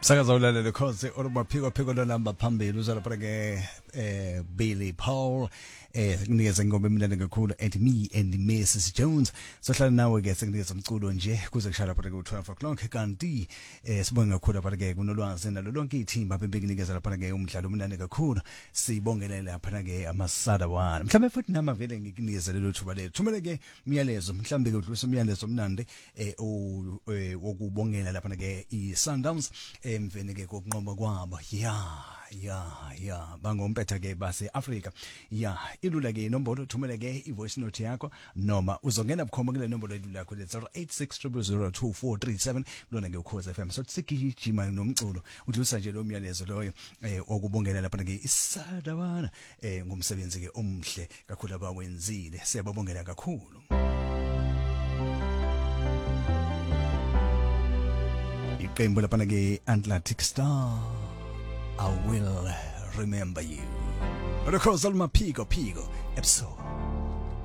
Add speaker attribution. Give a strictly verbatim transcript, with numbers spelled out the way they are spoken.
Speaker 1: Sakaza ulalele khosi olumaphiko phiko lonamba phambili uzalapha ke eh Billy Paul eh sikunikeza ingoma emnandi kakhulu and me and Missus Jones sohlala nawe ke sikunikeza umculo nje kuze kushaya lapha ku twelve o'clock kanti eh sibonga kakhulu lapha ke kunolwazi nalo lonke ithimba bebekinikeza lapha ke umdlalo omnandi kakhulu sibongelele lapha ke amasada wana mhlambe futhi nama vele ngikunikeza lelo thuba lethu thumele ke umyalezo mhlambe ke udlulisa umyalezo omnandi eh wokubongela lapha ke i Sundowns emveni ke kokunqoba kwabo ya ya ya bangompetha ke base Africa ya ilula ke inombolo thumela ke i voice note yakho noma uzongena bukhoma kule nombolo yakho le zero eight six zero zero two four three seven lona ke ukhoza F M so sikijima nomculo udlulisa nje lo myalezo loyo eh okubongela lapha ke isadawana eh ngumsebenzi ke omhle kakhulu abawenzile siyababongela kakhulu. Iqembu lapha ke Atlantic Star I will remember you. Rekhoza lmaphiko phiko episode